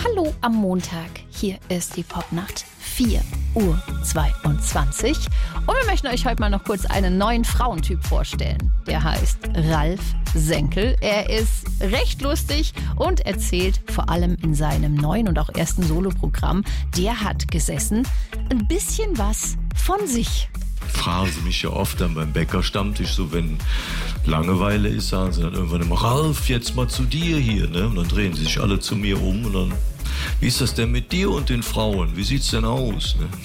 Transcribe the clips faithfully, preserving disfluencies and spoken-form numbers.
Hallo am Montag. Hier ist die Popnacht. vier Uhr zweiundzwanzig. Und wir möchten euch heute mal noch kurz einen neuen Frauentyp vorstellen. Der heißt Ralf Senkel. Er ist recht lustig und erzählt vor allem in seinem neuen und auch ersten Soloprogramm, der hat gesessen, ein bisschen was von sich. Fragen sie mich ja oft dann beim Bäcker-Stammtisch, so wenn Langeweile ist, sagen sie dann irgendwann immer, Ralf, jetzt mal zu dir hier, ne? Und dann drehen sie sich alle zu mir um und dann, wie ist das denn mit dir und den Frauen? Wie sieht's denn aus, ne?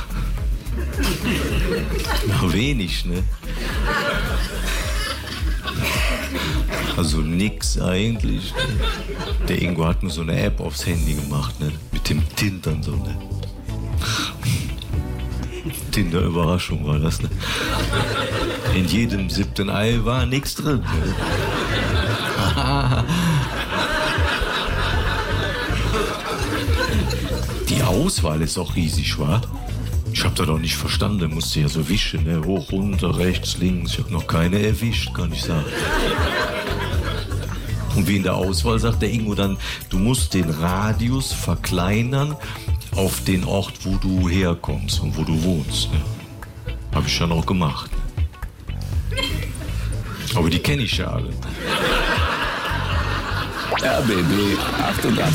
Na, wenig, ne? Also nix eigentlich, ne? Der Ingo hat mir so eine App aufs Handy gemacht, ne? Mit dem Tintern so, ne? Tinder-Überraschung war das, ne? In jedem siebten Ei war nichts drin. Ne? Die Auswahl ist auch riesig, wa? Ich hab das doch nicht verstanden, musste ja so wischen, ne? Hoch, runter, rechts, links. Ich hab noch keine erwischt, kann ich sagen. Und wie in der Auswahl sagt der Ingo dann, du musst den Radius verkleinern auf den Ort, wo du herkommst und wo du wohnst. Ne? Habe ich dann auch gemacht. Aber die kenne ich ja alle. R B B achtundachtzig